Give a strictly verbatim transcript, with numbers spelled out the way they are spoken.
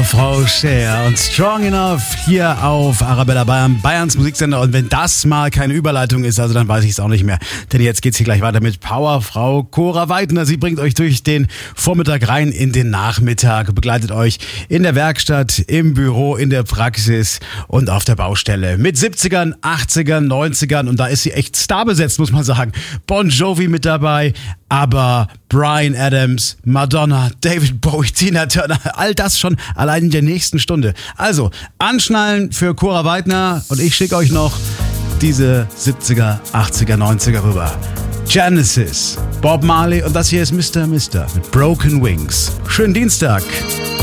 Frau Cher und Strong Enough hier auf Arabella Bayern, Bayerns Musiksender. Und wenn das mal keine Überleitung ist, also dann weiß ich es auch nicht mehr. Denn jetzt geht's hier gleich weiter mit Powerfrau Cora Weidner. Sie bringt euch durch den Vormittag rein in den Nachmittag, begleitet euch in der Werkstatt, im Büro, in der Praxis und auf der Baustelle. Mit siebzigern, achtzigern, neunzigern und da ist sie echt starbesetzt, muss man sagen. Bon Jovi mit dabei, aber Bryan Adams, Madonna, David Bowie, Tina Turner, all das schon allein in der nächsten Stunde. Also, anschnallen für Cora Weidner und ich schicke euch noch diese siebziger, achtziger, neunziger rüber. Genesis, Bob Marley und das hier ist Mister Mister mit Broken Wings. Schönen Dienstag.